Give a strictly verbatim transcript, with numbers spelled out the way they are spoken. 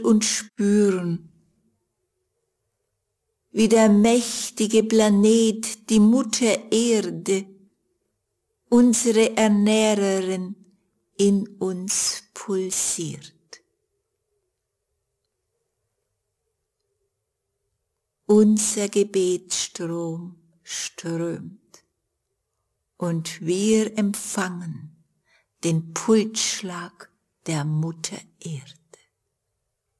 und spüren, wie der mächtige Planet, die Mutter Erde, unsere Ernährerin, in uns pulsiert. Unser Gebetsstrom strömt und wir empfangen den Pulsschlag der Mutter Erde.